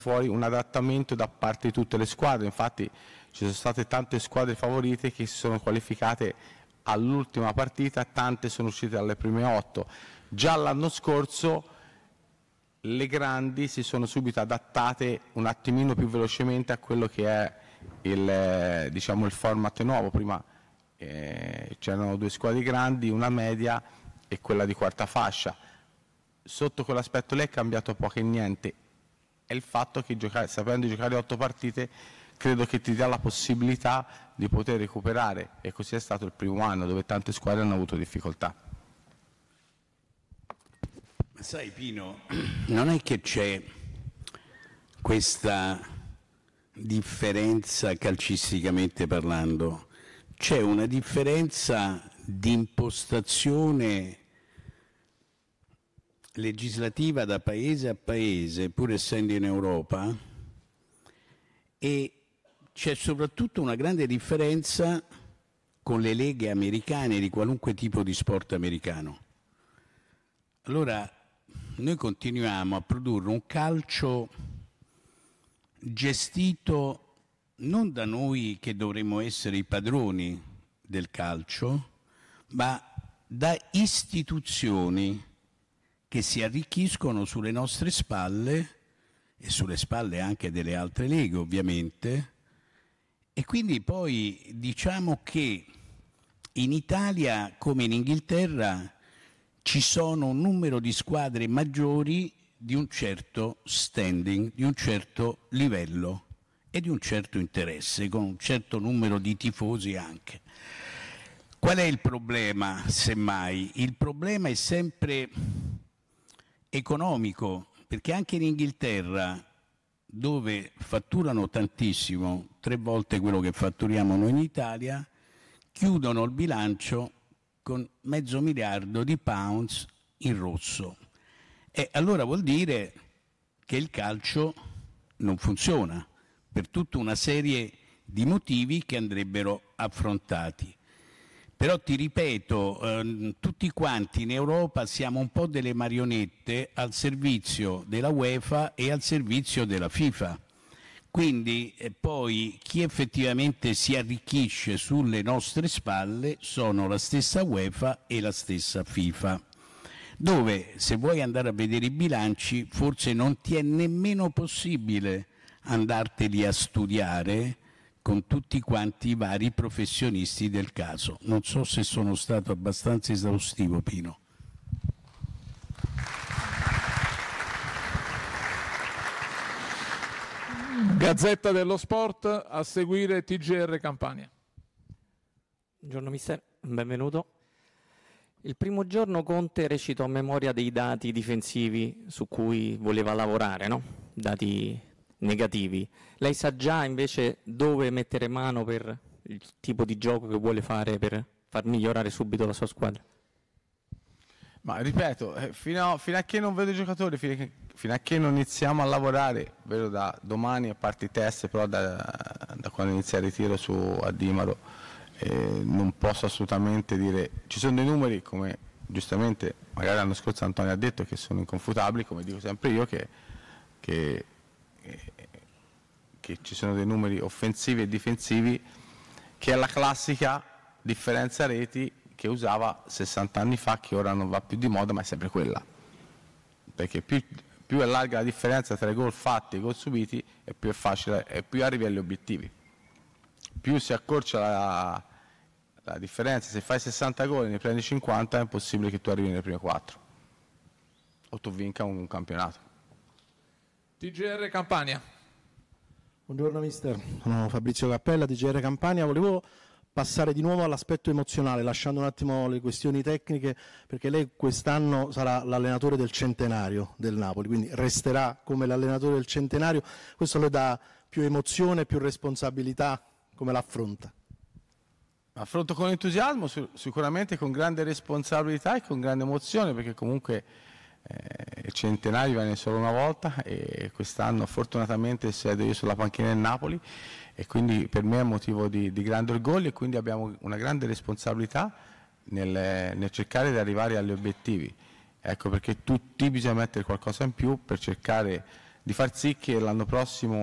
fuori un adattamento da parte di tutte le squadre. Infatti ci sono state tante squadre favorite che si sono qualificate all'ultima partita, tante sono uscite dalle prime 8. Già l'anno scorso le grandi si sono subito adattate un attimino più velocemente a quello che è il format nuovo. Prima c'erano 2 squadre grandi, una media e quella di quarta fascia. Sotto quell'aspetto lì è cambiato poco e niente. È il fatto che sapendo giocare 8 partite credo che ti dia la possibilità di poter recuperare, e così è stato il primo anno dove tante squadre hanno avuto difficoltà. Ma sai Pino, non è che c'è questa differenza calcisticamente parlando, c'è una differenza di impostazione legislativa da paese a paese, pur essendo in Europa, e c'è soprattutto una grande differenza con le leghe americane di qualunque tipo di sport americano. Allora noi continuiamo a produrre un calcio gestito non da noi che dovremmo essere i padroni del calcio, ma da istituzioni che si arricchiscono sulle nostre spalle e sulle spalle anche delle altre leghe ovviamente, e quindi poi diciamo che in Italia come in Inghilterra ci sono un numero di squadre maggiori di un certo standing, di un certo livello e di un certo interesse, con un certo numero di tifosi anche. Qual è il problema, semmai? Il problema è sempre economico, perché anche in Inghilterra, dove fatturano tantissimo, 3 volte quello che fatturiamo noi in Italia, chiudono il bilancio con $500 miliardi in rosso. E allora vuol dire che il calcio non funziona, per tutta una serie di motivi che andrebbero affrontati. Però ti ripeto, tutti quanti in Europa siamo un po' delle marionette al servizio della UEFA e al servizio della FIFA. Quindi poi chi effettivamente si arricchisce sulle nostre spalle sono la stessa UEFA e la stessa FIFA, dove se vuoi andare a vedere i bilanci forse non ti è nemmeno possibile andarteli a studiare con tutti quanti i vari professionisti del caso. Non so se sono stato abbastanza esaustivo, Pino. Gazzetta dello Sport, a seguire TGR Campania. Buongiorno mister, benvenuto. Il primo giorno Conte recitò a memoria dei dati difensivi su cui voleva lavorare, no? Dati negativi. Lei sa già invece dove mettere mano per il tipo di gioco che vuole fare per far migliorare subito la sua squadra? Ma ripeto, fino a che non vedo i giocatori, fino a che non iniziamo a lavorare, vedo da domani a parte i test, però da quando inizia il ritiro su Adimaro, non posso assolutamente dire. Ci sono dei numeri, come giustamente magari l'anno scorso Antonio ha detto, che sono inconfutabili, come dico sempre io, che ci sono dei numeri offensivi e difensivi, che è la classica differenza reti che usava 60 anni fa, che ora non va più di moda, ma è sempre quella, perché più è larga la differenza tra i gol fatti e i gol subiti, e più è facile, e più arrivi agli obiettivi. Più si accorcia la differenza, se fai 60 gol e ne prendi 50 è impossibile che tu arrivi nelle prime 4 o tu vinca un campionato. TGR Campania. Buongiorno mister, sono Fabrizio Cappella, TGR Campania. Volevo passare di nuovo all'aspetto emozionale, lasciando un attimo le questioni tecniche, perché lei quest'anno sarà l'allenatore del centenario del Napoli, quindi resterà come l'allenatore del centenario. Questo le dà più emozione, più responsabilità? Come l'affronta? Affronto con entusiasmo, sicuramente con grande responsabilità e con grande emozione, perché comunque il centenario viene solo una volta e quest'anno fortunatamente siedo io sulla panchina del Napoli, e quindi per me è motivo di grande orgoglio, e quindi abbiamo una grande responsabilità nel cercare di arrivare agli obiettivi. Ecco perché tutti bisogna mettere qualcosa in più per cercare di far sì che l'anno prossimo